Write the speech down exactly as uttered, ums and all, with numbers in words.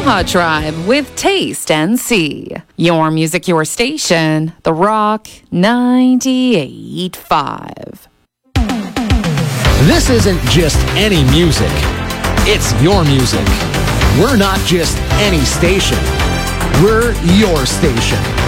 Baja Tribe with Taste and See. Your music, your station, The Rock ninety-eight point five. This isn't just any music. It's your music. We're not just any station. We're your station.